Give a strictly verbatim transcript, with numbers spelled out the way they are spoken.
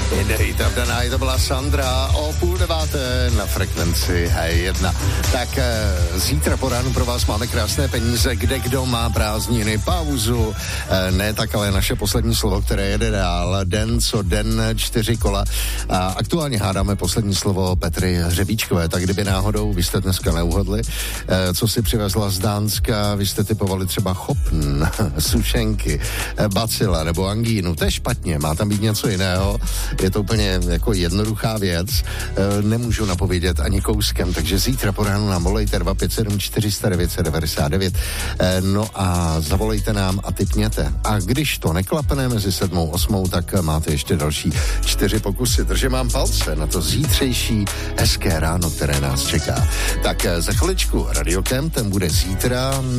Date of the Night, to byla Sandra o půl deváté na frekvenci jedna. Tak zítra po ránu pro vás máme krásné peníze, kde kdo má prázdniny, pauzu, ne tak ale naše poslední slovo, které jede dál, den co den, čtyři kola. A aktuálně hádáme poslední slovo Petry Hřebíčkové, tak kdyby náhodou vy jste dneska neuhodli, co si přivezla z Dánska, vy jste typovali třeba chopn, sušenky, bacila nebo angínu, to je špatně, má tam být něco jiného. Je to úplně jako jednoduchá věc, e, nemůžu napovědět ani kouskem, takže zítra po ránu nám volejte dva pět sedm čtyři sta devět set devadesát devět, e, no a zavolejte nám a tipněte. A když to neklapne mezi sedmou osmou, tak máte ještě další čtyři pokusy. Držím vám palce na to zítřejší hezké ráno, které nás čeká. Tak za chviličku Radiokem, ten bude zítra.